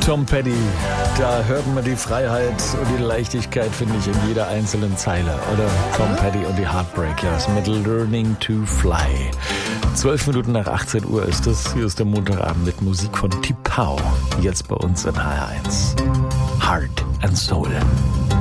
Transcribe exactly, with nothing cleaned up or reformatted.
Tom Petty, da hört man die Freiheit und die Leichtigkeit, finde ich, in jeder einzelnen Zeile, oder? Tom Petty und die Heartbreakers mit Learning to Fly. Zwölf Minuten nach achtzehn Uhr ist es. Hier ist der Montagabend mit Musik von Tipau. Jetzt bei uns in H R eins. Heart and Soul.